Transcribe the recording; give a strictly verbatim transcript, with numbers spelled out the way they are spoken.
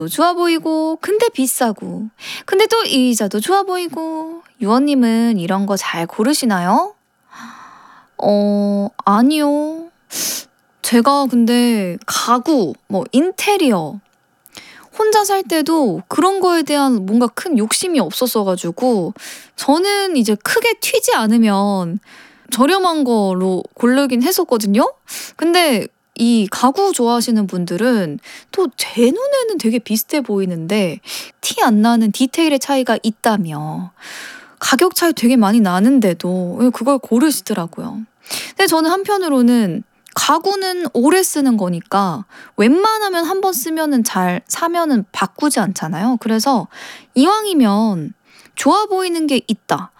좋아 보이고 근데 비싸고 근데 또 이자도 좋아 보이고 유원님은 이런 거 잘 고르시나요? 어 아니요. 제가 근데 가구 뭐 인테리어 혼자 살 때도 그런 거에 대한 뭔가 큰 욕심이 없었어 가지고 저는 이제 크게 튀지 않으면 저렴한 걸로 고르긴 했었거든요. 근데 이 가구 좋아하시는 분들은 또 제 눈에는 되게 비슷해 보이는데 티 안 나는 디테일의 차이가 있다며 가격 차이 되게 많이 나는데도 왜 그걸 고르시더라고요. 근데 저는 한편으로는 가구는 오래 쓰는 거니까 웬만하면 한 번 쓰면은 잘 사면은 바꾸지 않잖아요. 그래서 '이왕이면 좋아 보이는 게 있다.'